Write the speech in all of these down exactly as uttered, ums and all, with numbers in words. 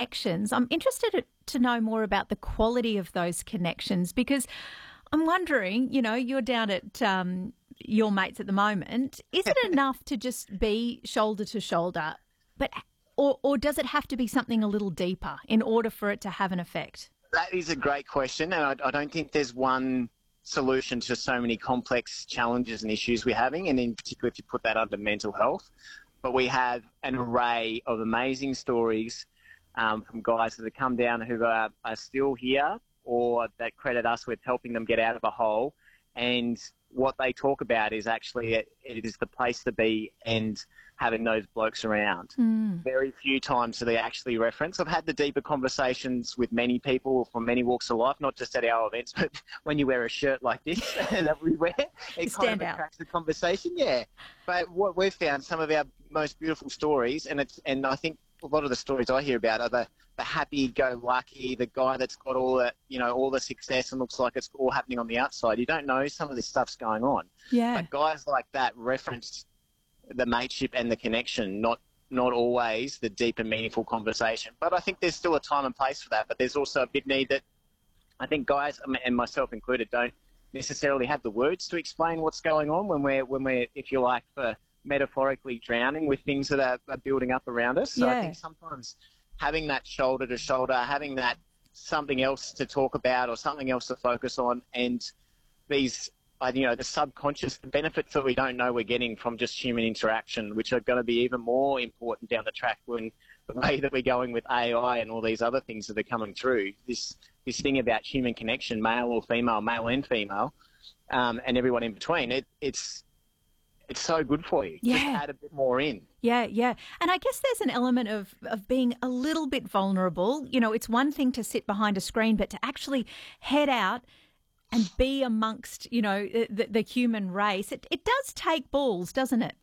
connections, I'm interested to know more about the quality of those connections, because I'm wondering, you know, you're down at um, your mates at the moment. Is it enough to just be shoulder to shoulder, but or, or does it have to be something a little deeper in order for it to have an effect? That is a great question, and I, I don't think there's one solution to so many complex challenges and issues we're having, and in particular if you put that under mental health. But we have an array of amazing stories um, from guys that have come down who are, are still here, or that credit us with helping them get out of a hole. And what they talk about is actually it, it is the place to be, and having those blokes around. Mm. Very few times do they actually reference. I've had the deeper conversations with many people from many walks of life, not just at our events, but when you wear a shirt like this that we wear, it kind of attracts the conversation. Yeah. But what we've found, some of our most beautiful stories, and it's and I think a lot of the stories I hear about are the, the happy-go-lucky, the guy that's got all the, you know, all the success and looks like it's all happening on the outside. You don't know some of this stuff's going on. Yeah. But guys like that reference the mateship and the connection, not not always the deep and meaningful conversation. But I think there's still a time and place for that. But there's also a big need that I think guys, and myself included, don't necessarily have the words to explain what's going on when we're, when we're if you like, for metaphorically drowning with things that are, are building up around us. So yeah. I think sometimes having that shoulder to shoulder, having that something else to talk about or something else to focus on, and these, uh, you know, the subconscious, the benefits that we don't know we're getting from just human interaction, which are going to be even more important down the track when the way that we're going with A I and all these other things that are coming through. This this thing about human connection, male or female, male and female, um, and everyone in between. It, it's It's so good for you. Yeah. Just add a bit more in. Yeah, yeah. And I guess there's an element of, of being a little bit vulnerable. You know, it's one thing to sit behind a screen, but to actually head out and be amongst, you know, the, the human race, it, it does take balls, doesn't it?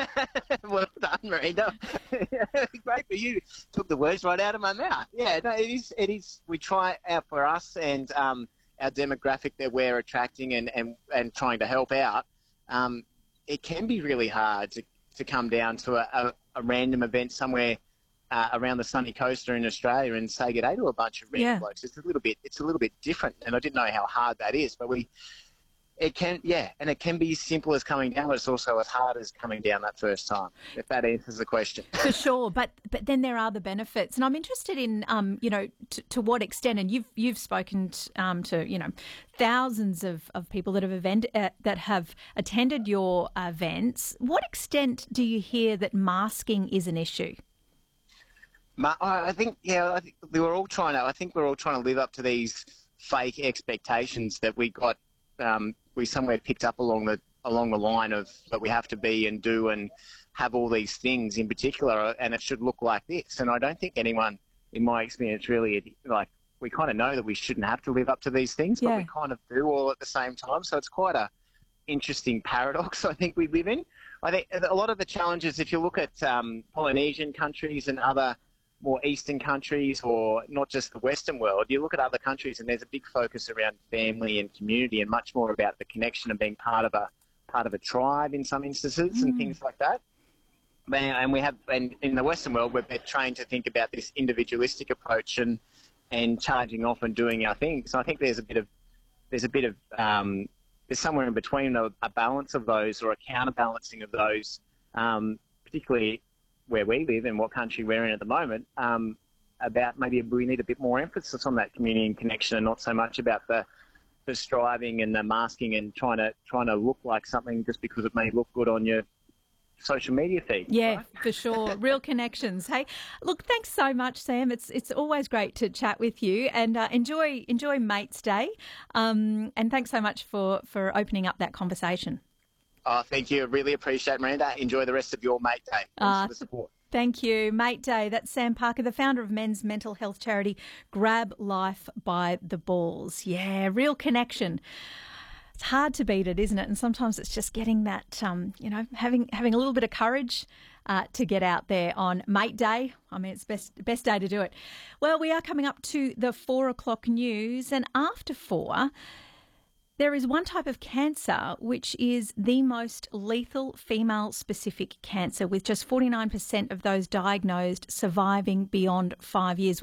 Well done, Miranda. Great for you. Took the words right out of my mouth. Yeah, no, it is. It is. We try out for us and um, our demographic that we're attracting and, and, and trying to help out. Um, it can be really hard to, to come down to a, a, a random event somewhere uh, around the sunny coast or in Australia and say good day to a bunch of random yeah. blokes. It's a little bit, it's a little bit different, and I didn't know how hard that is. But we, it can, yeah, and it can be as simple as coming down, but it's also as hard as coming down that first time. If that answers the question. For sure, but but then there are the benefits, and I'm interested in, um, you know, t- to what extent, and you've you've spoken t- um, to you know thousands of, of people that have event uh, that have attended your events. What extent do you hear that masking is an issue? Ma- I think yeah, I think we were all trying to. I think we're all trying to live up to these fake expectations that we got. Um, we somewhere picked up along the along the line of that we have to be and do and have all these things in particular, and it should look like this. And I don't think anyone, in my experience, really, like, we kind of know that we shouldn't have to live up to these things, yeah. but we kind of do all at the same time. So it's quite a interesting paradox I think we live in. I think a lot of the challenges, if you look at um, Polynesian countries and other more Eastern countries, or not just the Western world, you look at other countries and there's a big focus around family and community and much more about the connection of being part of a part of a tribe in some instances mm. and things like that. And we have, and in the Western world, we're trained to think about this individualistic approach and and charging off and doing our thing. So I think there's a bit of there's a bit of um, there's somewhere in between a, a balance of those, or a counterbalancing of those, um, particularly where we live and what country we're in at the moment, um, about maybe we need a bit more emphasis on that community and connection, and not so much about the, the striving and the masking and trying to trying to look like something just because it may look good on your social media feed. Yeah, right? For sure. Real connections. Hey, look, thanks so much, Sam. It's it's always great to chat with you, and uh, enjoy enjoy Mates Day. Um, and thanks so much for, for opening up that conversation. Oh, thank you. Really appreciate it, Miranda. Enjoy the rest of your Mate Day. Thanks uh, for the support. Thank you. Mate Day. That's Sam Parker, the founder of men's mental health charity Grab Life by the Balls. Yeah, real connection. It's hard to beat it, isn't it? And sometimes it's just getting that, um, you know, having having a little bit of courage uh, to get out there on Mate Day. I mean, it's best best day to do it. Well, we are coming up to the four o'clock news, and after four, there is one type of cancer which is the most lethal female-specific cancer, with just forty-nine percent of those diagnosed surviving beyond five years.